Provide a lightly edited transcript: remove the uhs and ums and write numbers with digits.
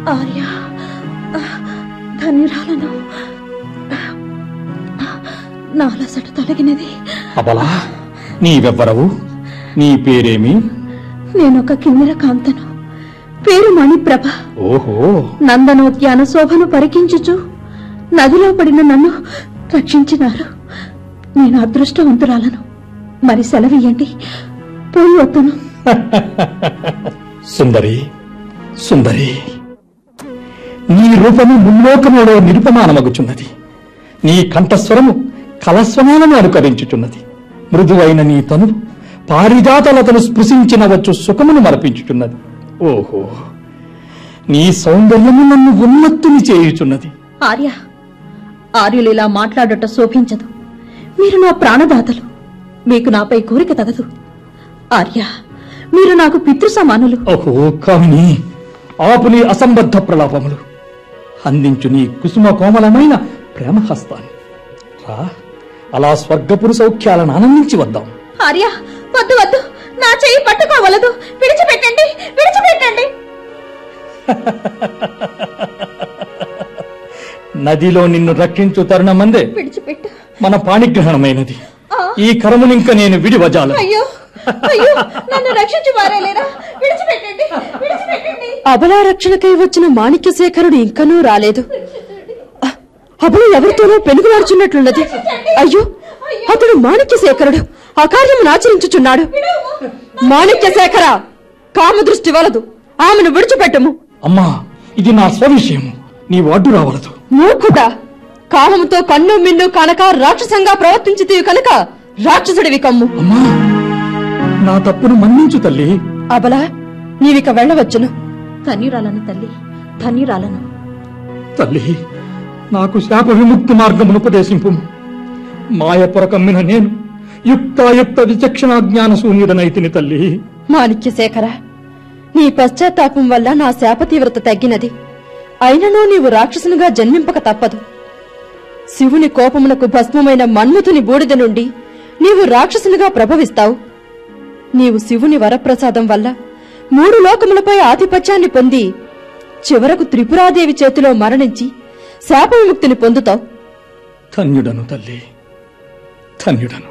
ఆర్య, ధన్యురాలను. నా అలసట తొలగినది. అబలా, నీవెవ్వరవు? నీ పేరేమి? నేనొక కిన్నెర కాంతను. పేరు మణిప్రభ. ఓహో. నందనోద్యాన శోభను పరికించుచు నదిలో పడిన నన్ను రక్షించినారు. నేను అదృష్టవంతురాలను. మరి సెలవియ్యండి, పోయి వద్దును. సుందరి, సుందరి, నీ రూపము ముల్లోకములో నిరుపమానమగుచున్నది. నీ కంఠస్వరము కలస్వమానము అనుకరించుచున్నది. మృదువైన నీ తను పారిజాతలతను స్పృశించినవచ్చు సుఖమును మరపించుచున్నది. ఓహో, నీ సౌందర్యము నన్ను ఉన్మత్తుని చేయుచున్నది. ఆర్య, ఆర్యులు ఇలా మాట్లాడట శోభించదు. మీరు నా ప్రాణదాతలు. మీకు నాపై కోరిక తగదు. ఆర్య, మీరు నాకు పితృ సమానులు. ఓహో కామిని, ఆపు నీ అసంబద్ధ ప్రలాపములు. అందించు నీ కుసుమ కోమలమైన ప్రేమహస్తాన్ని. రా, అలా స్వర్గపురు సౌఖ్యాలను ఆనందించి వద్దాం. ఆర్య, వద్దు వద్దు, నా చెయ్యి పట్టుకోవలదు. విడిచిపెట్టండి, విడిచిపెట్టండి. నదిలో నిన్ను రక్షించు తరుణమందే విడిచిపెట్టు. మన పాణిగ్రహణమైనది. ఈ కరమునింక నేను విడివజాలను. అయ్యో అయ్యో, నన్ను రక్షించి వారేలేరా? విడిచిపెట్టండి, విడిచిపెట్టండి. అబలా రక్షణకై వచ్చిన మాణిక్యశేఖరుడు ఇంకనూ రాలేదు. అబల ఎవరితోనో పెనుగులాడుచున్నట్లున్నది. అయ్యో, అతడు మాణిక్యశేఖరుడు అకార్యమును ఆచరించుచున్నాడు. మాణిక్యశేఖర, కామదృష్టి వలదు, ఆమెను విడిచిపెట్టము. అమ్మా, ఇది నా స్వవిషయము, నీవు అడ్డు రావలదు. మూర్ఖుట, కామముతో కన్ను మిన్ను కనుక రాక్షసంగా ప్రవర్తించితివి కనుక రాక్షసుడివి కమ్ము. అమ్మా, నా తప్పును మన్నించు తల్లి. అబలా, నీవిక వెళ్ళవచ్చును. ధన్యురాలను తల్లి, ధన్యురాలను. తల్లి, నాకు శాప విముక్తి మార్గమును ఉపదేశింపు. మాయ పొరకమ్మిన నేను యుక్తాయుక్త విచక్షణ జ్ఞాన శూన్యుడనైతిని తల్లి. మాణిక్యశేఖర, నీ పశ్చాత్తాపం వల్ల నా శాప తీవ్రత తగ్గినది. అయినను నీవు రాక్షసునిగా జన్మింపక తప్పదు. శివుని కోపమునకు భస్మమైన మన్మథుని బూడిద నుండి నీవు రాక్షసునిగా ప్రభవిస్తావు. నీవు శివుని వరప్రసాదం వల్ల 3 లోకములపై ఆధిపత్యాన్ని పొంది చివరకు త్రిపురాదేవి చేతిలో మరణించి శాప విముక్తిని పొందుతావు. ధన్యుడను తల్లి, ధన్యుడను.